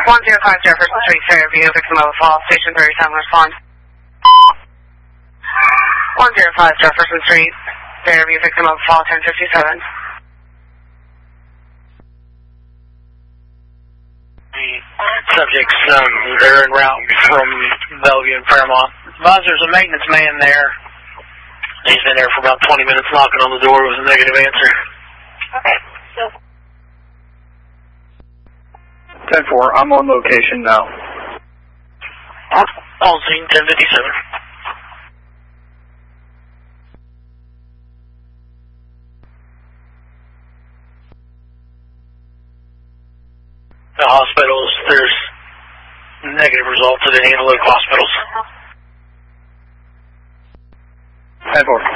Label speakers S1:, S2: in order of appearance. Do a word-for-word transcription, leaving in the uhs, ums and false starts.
S1: one zero five Jefferson Street, Fairview, victim of a fall, station thirty seven, respond. one zero five Jefferson Street, Fairview, victim of a fall, ten fifty-seven.
S2: Subjects, um, they're en route from Bellevue and Fairmont. Advise there's a maintenance man there. He's been there for about twenty minutes knocking on the door with a negative answer.
S1: Okay, so.
S3: ten four, I'm on location now.
S2: On scene, ten fifty-seven. The hospitals, there's negative results at any of the local hospitals.
S3: ten four.